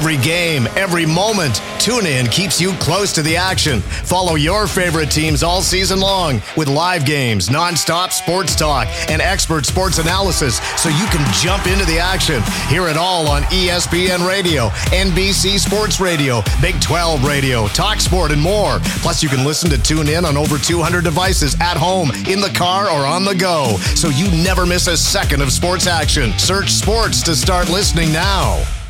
Every game, every moment, TuneIn keeps you close to the action. Follow your favorite teams all season long with live games, nonstop sports talk, and expert sports analysis so you can jump into the action. Hear it all on ESPN Radio, NBC Sports Radio, Big 12 Radio, Talk Sport, and more. Plus, you can listen to TuneIn on over 200 devices at home, in the car, or on the go, so you never miss a second of sports action. Search sports to start listening now.